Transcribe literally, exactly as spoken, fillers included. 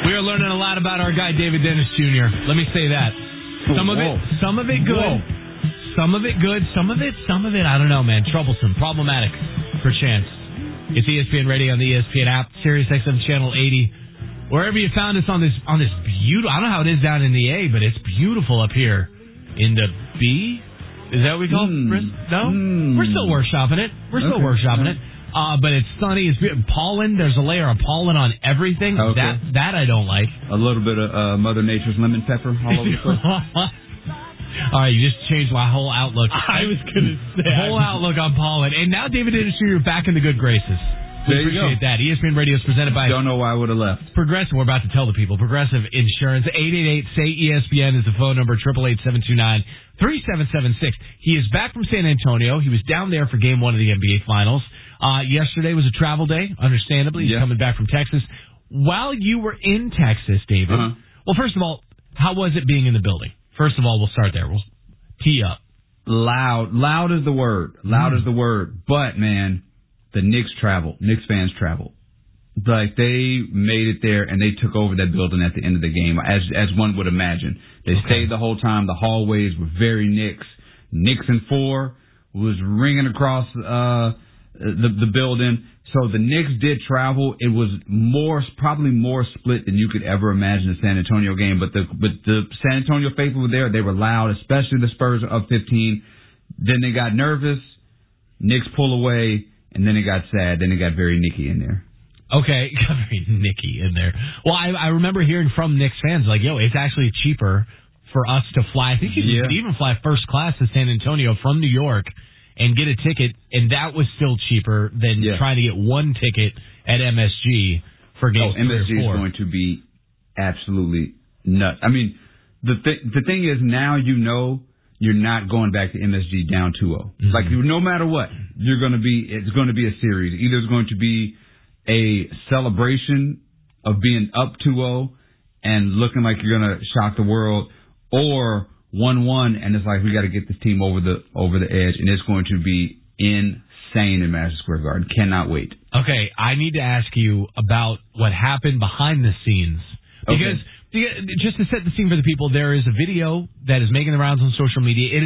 We are learning a lot about our guy, David Dennis Junior Let me say that. Some of it, some of it good. Whoa. Some of it good. Some of it, some of it, I don't know, man. Troublesome. Problematic for Chance. It's E S P N Radio on the E S P N app, Sirius X M Channel eighty. Wherever you found us on this on this beautiful, I don't know how it is down in the A, but it's beautiful up here in the B. Is that what we call mm. it? No? Mm. We're still workshopping it. We're still okay. workshopping it. Uh, but it's sunny. It's be- pollen. There's a layer of pollen on everything. Okay. That that I don't like. A little bit of uh, Mother Nature's lemon pepper all over the place. All right, you just changed my whole outlook. I was going to say. Whole outlook on pollen. And now David Dennis Junior back in the good graces. We there you appreciate go. that. E S P N Radio is presented by... Don't know why I would have left. Progressive. We're about to tell the people. Progressive Insurance. eight eight eight, S A Y, E S P N is the phone number. eight eight eight, seven two nine, three seven seven six. He is back from San Antonio. He was down there for game one of the N B A Finals. Uh, yesterday was a travel day, understandably. He's yeah. coming back from Texas. While you were in Texas, David, uh-huh. well, first of all, how was it being in the building? First of all, we'll start there. We'll tee up. Loud. Loud is the word. Loud Mm. is the word. But, man, the Knicks travel. Knicks fans travel. Like, they made it there, and they took over that building at the end of the game, as as one would imagine. They okay. stayed the whole time. The hallways were very Knicks. Knicks and four was ringing across uh, the, the building. So the Knicks did travel. It was more, probably more split than you could ever imagine a San Antonio game. But the but the San Antonio faithful were there. They were loud, especially the Spurs up fifteen. Then they got nervous. Knicks pull away, and then it got sad. Then it got very Nicky in there. Okay, got very Nicky in there. Well, I, I remember hearing from Knicks fans like, yo, it's actually cheaper for us to fly. I think you yeah. could even fly first class to San Antonio from New York and get a ticket, and that was still cheaper than yeah. trying to get one ticket at M S G for games oh, M S G three or four. Is going to be absolutely nuts. I mean, the th- the thing is, now you know you're not going back to M S G down two oh. Mm-hmm. Like, no matter what, you're going to be, it's going to be a series. Either it's going to be a celebration of being up two oh and looking like you're going to shock the world, or one one, and it's like, we got to get this team over the over the edge, and it's going to be insane in Madison Square Garden. Cannot wait. Okay, I need to ask you about what happened behind the scenes. Because, okay. just to set the scene for the people, there is a video that is making the rounds on social media. It